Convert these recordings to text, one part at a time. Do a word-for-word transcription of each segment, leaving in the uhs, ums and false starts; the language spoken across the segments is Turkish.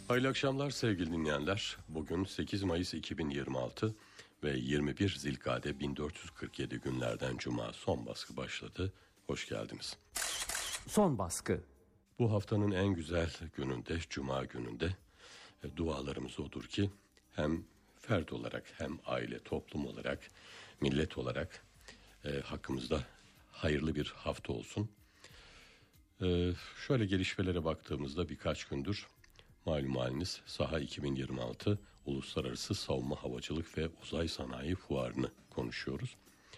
Hayırlı akşamlar sevgili dinleyenler. Bugün sekiz Mayıs iki bin yirmi altı ve yirmi bir Zilkade bin dört yüz kırk yedi günlerden Cuma son baskı başladı. Hoş geldiniz. Son baskı. Bu haftanın en güzel gününde, Cuma gününde e, dualarımız odur ki hem fert olarak hem aile, toplum olarak, millet olarak e, hakkımızda hayırlı bir hafta olsun. E, şöyle gelişmelere baktığımızda birkaç gündür malum haliniz Saha iki bin yirmi altı Uluslararası Savunma Havacılık ve Uzay Sanayi Fuarı'nı konuşuyoruz.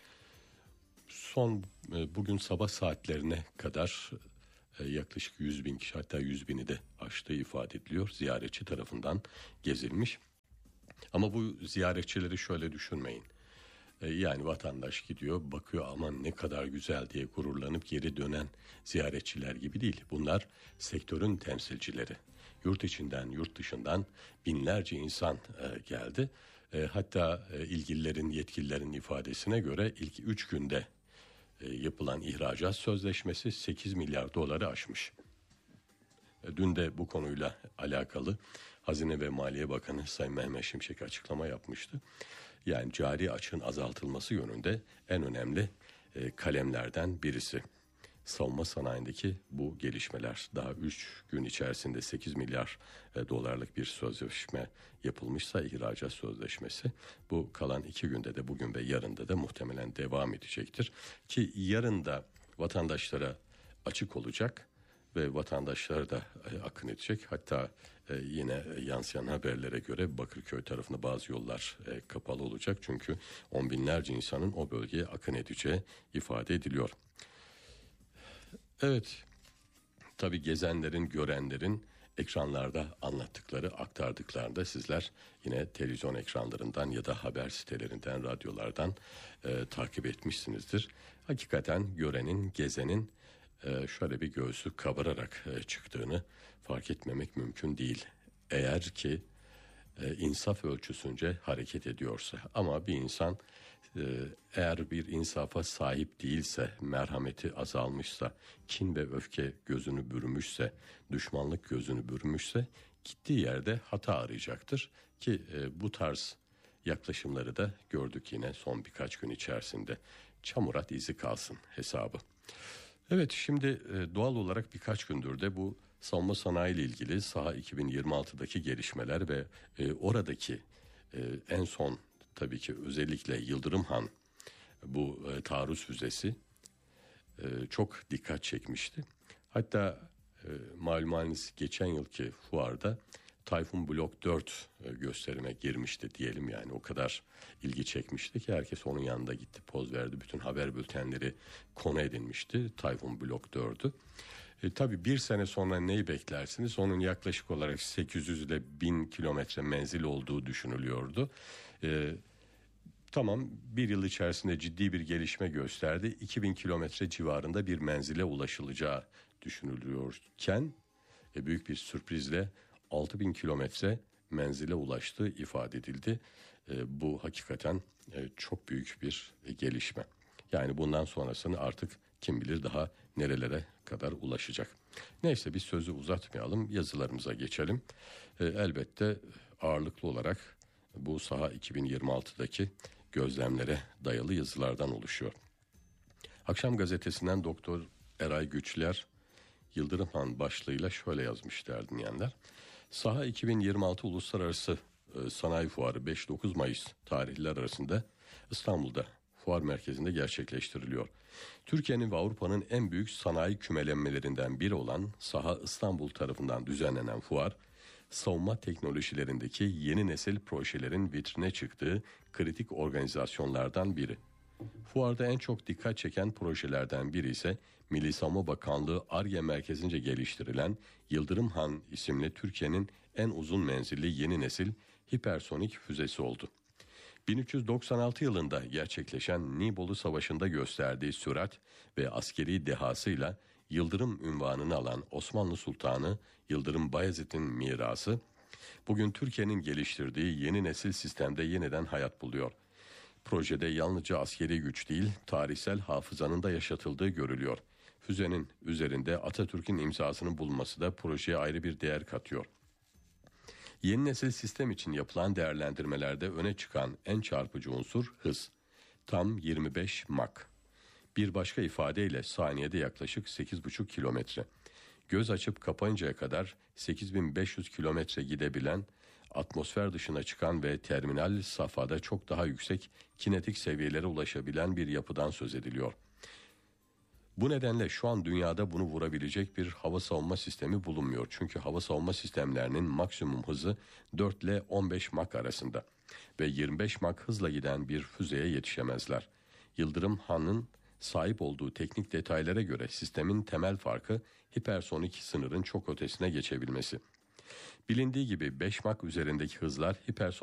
Son e, bugün sabah saatlerine kadar e, yaklaşık yüz bin kişi, hatta yüz bini de aştığı ifade ediliyor. Ziyaretçi tarafından gezilmiş. Ama bu ziyaretçileri şöyle düşünmeyin. E, yani vatandaş gidiyor, bakıyor aman ne kadar güzel diye gururlanıp geri dönen ziyaretçiler gibi değil. Bunlar sektörün temsilcileri. Yurt içinden, yurt dışından binlerce insan e, geldi. E, hatta e, ilgililerin, yetkililerin ifadesine göre ilk üç günde e, yapılan ihracat sözleşmesi sekiz milyar doları aşmış. E, dün de bu konuyla alakalı Hazine ve Maliye Bakanı Sayın Mehmet Şimşek açıklama yapmıştı. Yani cari açığın azaltılması yönünde en önemli e, kalemlerden birisi. Savunma sanayindeki bu gelişmeler, daha üç gün içerisinde sekiz milyar dolarlık bir sözleşme yapılmışsa, ihracat sözleşmesi, bu kalan iki günde de bugün ve yarında da muhtemelen devam edecektir. Ki yarın da vatandaşlara açık olacak ve vatandaşlar da akın edecek. Hatta yine yansıyan haberlere göre Bakırköy tarafında bazı yollar kapalı olacak. Çünkü on binlerce insanın o bölgeye akın edeceği ifade ediliyor. Evet, tabii gezenlerin, görenlerin ekranlarda anlattıkları, aktardıklarını da sizler yine televizyon ekranlarından ya da haber sitelerinden, radyolardan e, takip etmişsinizdir. Hakikaten görenin, gezenin e, şöyle bir göğsü kabararak e, çıktığını fark etmemek mümkün değil. Eğer ki e, insaf ölçüsünce hareket ediyorsa, ama bir insan eğer bir insafa sahip değilse, merhameti azalmışsa, kin ve öfke gözünü bürümüşse, düşmanlık gözünü bürümüşse gittiği yerde hata arayacaktır. Ki e, bu tarz yaklaşımları da gördük yine son birkaç gün içerisinde. Çamurat izi kalsın hesabı. Evet, şimdi e, doğal olarak birkaç gündür de bu savunma sanayi ile ilgili Saha iki bin yirmi altıdaki gelişmeler ve e, oradaki e, en son tabii ki özellikle Yıldırım Han bu e, taarruz füzesi e, çok dikkat çekmişti. Hatta e, malumunuz geçen yılki fuarda Tayfun Blok dört e, gösterime girmişti diyelim, yani o kadar ilgi çekmişti ki herkes onun yanında gitti, poz verdi. Bütün haber bültenleri konu edinmişti Tayfun Blok dördü. E, tabii bir sene sonra neyi beklersiniz? Onun yaklaşık olarak sekiz yüz ile bin kilometre menzil olduğu düşünülüyordu. E, tamam, bir yıl içerisinde ciddi bir gelişme gösterdi. iki bin kilometre civarında bir menzile ulaşılacağı düşünülüyorken e, büyük bir sürprizle altı bin kilometre menzile ulaştığı ifade edildi. E, bu hakikaten e, çok büyük bir e, gelişme. Yani bundan sonrasını artık kim bilir daha nerelere kadar ulaşacak. Neyse, biz sözü uzatmayalım, yazılarımıza geçelim. E, elbette ağırlıklı olarak bu Saha iki bin yirmi altıdaki gözlemlere dayalı yazılardan oluşuyor. Akşam gazetesinden Doktor Eray Güçler Yıldırım Han başlığıyla şöyle yazmış değerli dinleyenler. Saha iki bin yirmi altı Uluslararası Sanayi Fuarı beş dokuz Mayıs tarihler arasında İstanbul'da fuar merkezinde gerçekleştiriliyor. Türkiye'nin ve Avrupa'nın en büyük sanayi kümelenmelerinden biri olan Saha İstanbul tarafından düzenlenen fuar, savunma teknolojilerindeki yeni nesil projelerin vitrine çıktığı kritik organizasyonlardan biri. Fuarda en çok dikkat çeken projelerden biri ise Milli Savunma Bakanlığı Ar-Ge merkezince geliştirilen Yıldırım Han isimli Türkiye'nin en uzun menzilli yeni nesil hipersonik füzesi oldu. bin üç yüz doksan altı yılında gerçekleşen Nibolu Savaşı'nda gösterdiği sürat ve askeri dehasıyla Yıldırım unvanını alan Osmanlı Sultanı Yıldırım Bayezid'in mirası, bugün Türkiye'nin geliştirdiği yeni nesil sistemde yeniden hayat buluyor. Projede yalnızca askeri güç değil, tarihsel hafızanın da yaşatıldığı görülüyor. Füzenin üzerinde Atatürk'ün imzasının bulunması da projeye ayrı bir değer katıyor. Yeni nesil sistem için yapılan değerlendirmelerde öne çıkan en çarpıcı unsur hız. Tam yirmi beş Mach. Bir başka ifadeyle saniyede yaklaşık sekiz buçuk kilometre. Göz açıp kapayıncaya kadar sekiz bin beş yüz kilometre gidebilen, atmosfer dışına çıkan ve terminal safhada çok daha yüksek kinetik seviyelere ulaşabilen bir yapıdan söz ediliyor. Bu nedenle şu an dünyada bunu vurabilecek bir hava savunma sistemi bulunmuyor. Çünkü hava savunma sistemlerinin maksimum hızı dört ile on beş Mach arasında ve yirmi beş Mach hızla giden bir füzeye yetişemezler. Yıldırım Han'ın sahip olduğu teknik detaylara göre sistemin temel farkı hipersonik sınırın çok ötesine geçebilmesi. Bilindiği gibi beş Mach üzerindeki hızlar hipersonik